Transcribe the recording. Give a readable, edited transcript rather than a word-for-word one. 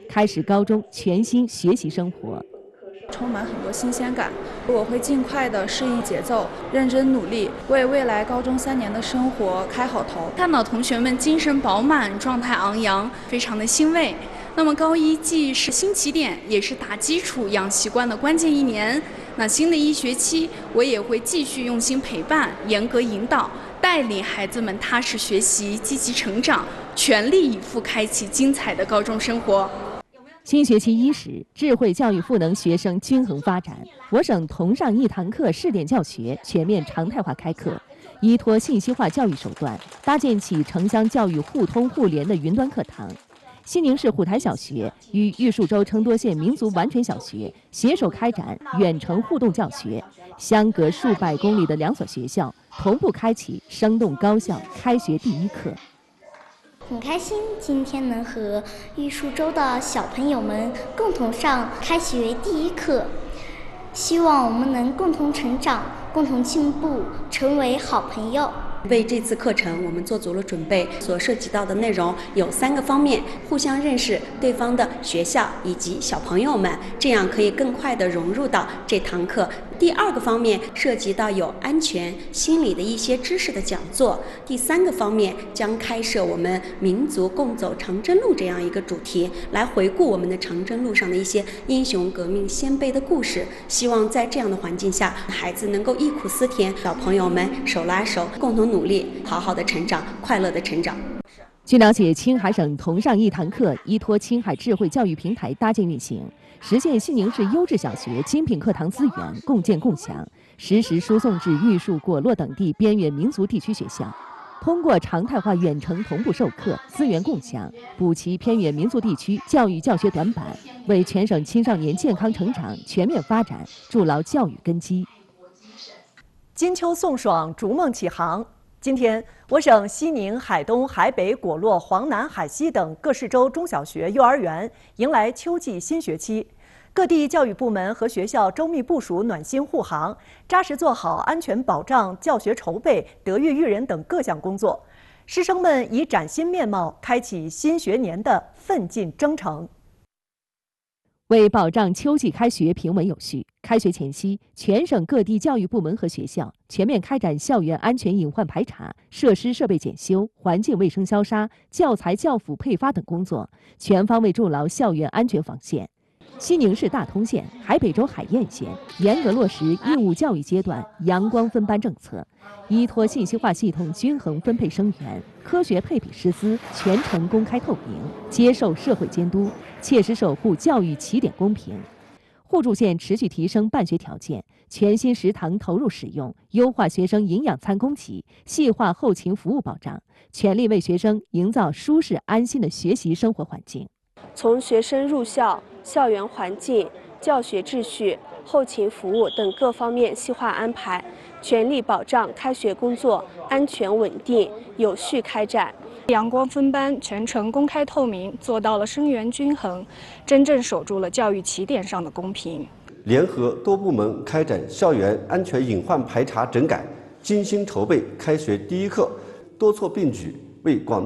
开始高中全新学习生活。 充满很多新鲜感，我会尽快的适应节奏，认真努力，为未来高中3年的生活开好头。 看到同学们精神饱满，状态昂扬，非常的欣慰。那么高一既是新起点，也是打基础、养习惯的关键1年。那新的1学期，我也会继续用心陪伴、严格引导，带领孩子们踏实学习、积极成长，全力以赴开启精彩的高中生活。 新学期伊始，智慧教育赋能学生均衡发展。我省同上1堂课试点教学全面常态化开课，依托信息化教育手段，搭建起城乡教育互通互联的云端课堂。西宁市虎台小学与玉树州承多县民族完全小学携手开展远程互动教学，相隔数百公里的2所学校同步开启生动高效开学第一课。 很开心今天能和玉树州的小朋友们共同上开学第一课，希望我们能共同成长，共同进步，成为好朋友。 为这次课程我们做足了准备，所涉及到的内容有3个方面：互相认识对方的学校以及小朋友们，这样可以更快地融入到这堂课。第2个方面涉及到有安全、心理的一些知识的讲座。第3个方面将开设我们民族共走长征路这样一个主题，来回顾我们的长征路上的一些英雄革命先辈的故事。希望在这样的环境下，孩子能够忆苦思甜，小朋友们手拉手，共同努力，好好的成长，快乐的成长。 据了解，青海省同上1堂课依托青海智慧教育平台搭建运行，实现西宁市优质小学精品课堂资源共建共享，实时输送至玉树、果洛等地边远民族地区学校。通过常态化远程同步授课、资源共享，补齐偏远民族地区教育教学短板，为全省青少年健康成长、全面发展筑牢教育根基。 金秋送爽，逐梦启航。今天，我省西宁、海东、海北、果洛、黄南、海西等各市州中小学、幼儿园迎来秋季新学期，各地教育部门和学校周密部署暖心护航，扎实做好安全保障、教学筹备、德育育人等各项工作，师生们以崭新面貌开启新学年的奋进征程。 为保障秋季开学平稳有序，开学前夕，全省各地教育部门和学校全面开展校园安全隐患排查、设施设备检修、环境卫生消杀、教材教辅配发等工作，全方位筑牢校园安全防线。西宁市大通县、海北州海晏县严格落实义务教育阶段阳光分班政策，依托信息化系统均衡分配生源，科学配比师资，全程公开透明，接受社会监督，切实守护教育起点公平。互助县持续提升办学条件，全新食堂投入使用，优化学生营养餐供给，细化后勤服务保障，全力为学生营造舒适安心的学习生活环境。 从学生入校、校园环境、教学秩序、后勤服务等各方面细化安排，全力保障开学工作安全稳定、有序开展。 阳光分班全程公开透明，做到了生源均衡，真正守住了教育起点上的公平。 联合多部门开展校园安全隐患排查整改，精心筹备开学第一课，多措并举，为广